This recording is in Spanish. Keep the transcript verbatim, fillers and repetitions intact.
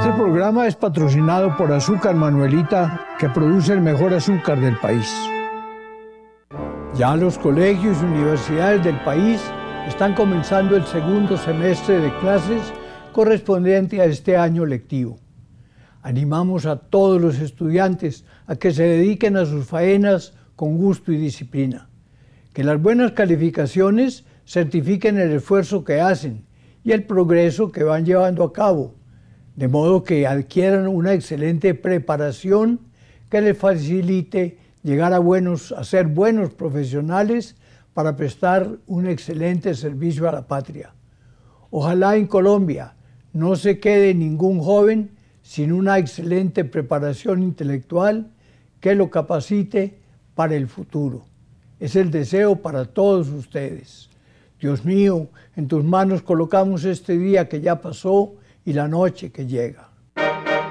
Este programa es patrocinado por Azúcar Manuelita, que produce el mejor azúcar del país. Ya los colegios y universidades del país están comenzando el segundo semestre de clases correspondiente a este año lectivo. Animamos a todos los estudiantes a que se dediquen a sus faenas con gusto y disciplina. Que las buenas calificaciones certifiquen el esfuerzo que hacen y el progreso que van llevando a cabo, de modo que adquieran una excelente preparación que les facilite llegar a, buenos, a ser buenos profesionales para prestar un excelente servicio a la patria. Ojalá en Colombia no se quede ningún joven sin una excelente preparación intelectual que lo capacite para el futuro. Es el deseo para todos ustedes. Dios mío, en tus manos colocamos este día que ya pasó y la noche que llega.